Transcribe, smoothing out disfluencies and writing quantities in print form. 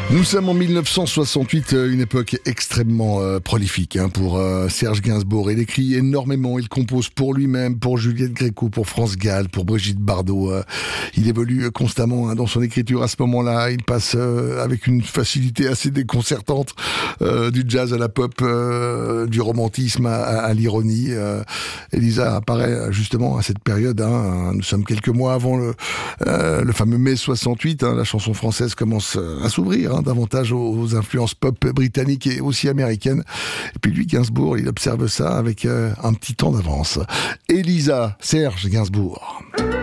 Nous sommes en 1968, une époque extrêmement prolifique pour Serge Gainsbourg. Il écrit énormément, il compose pour lui-même, pour Juliette Gréco, pour France Gall, pour Brigitte Bardot. Il évolue constamment dans son écriture. À ce moment-là, il passe avec une facilité assez déconcertante du jazz à la pop, du romantisme à l'ironie. Elisa apparaît justement à cette période. Nous sommes quelques mois avant le fameux mai 68. La chanson française commence à s'ouvrir davantage aux influences pop britanniques et aussi américaines. Et puis lui, Gainsbourg, il observe ça avec un petit temps d'avance. Elisa, Serge Gainsbourg.